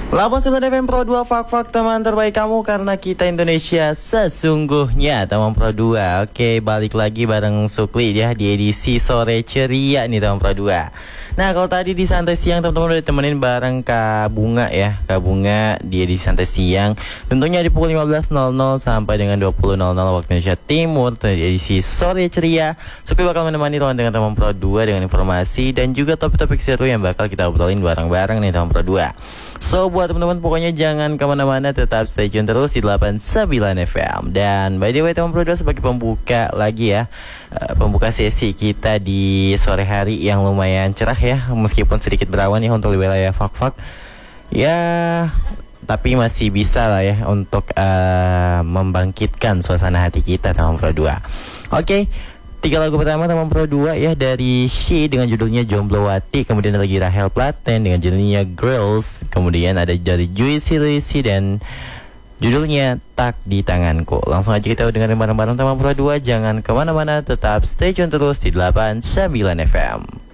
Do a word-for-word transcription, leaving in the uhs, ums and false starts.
delapan puluh sembilan F M Pro dua, fak-fak teman terbaik kamu karena kita Indonesia sesungguhnya. Teman Pro dua. Oke, balik lagi bareng Sukli ya di edisi sore ceria nih teman Pro dua. Nah, kalau tadi di santai siang teman-teman udah ditemenin bareng Kak Bunga ya. Kak Bunga di edisi santai siang tentunya di pukul lima belas nol nol sampai dengan dua puluh nol nol waktu Indonesia Timur. Di edisi sore ceria, Sukli bakal menemani teman dengan teman Pro dua dengan informasi dan juga topik-topik seru yang bakal kita obrolin bareng-bareng nih teman Pro dua. So buat teman-teman pokoknya jangan kemana-mana, tetap stay tune terus di delapan puluh sembilan F M. Dan by the way teman Pro dua, sebagai pembuka lagi ya, uh, pembuka sesi kita di sore hari yang lumayan cerah ya, meskipun sedikit berawan ya untuk wilayah fak-fak ya, tapi masih bisa lah ya untuk uh, membangkitkan suasana hati kita teman Pro dua. Oke, okay. Tiga lagu pertama teman Pro dua ya, dari She dengan judulnya Jomblowati, kemudian ada lagi Rahel Platen dengan judulnya Girls, kemudian ada dari Juicy Lucy dan judulnya Tak di Tanganku. Langsung aja kita dengerin bareng-bareng teman Pro dua, jangan kemana-mana, tetap stay tune terus di delapan puluh sembilan F M.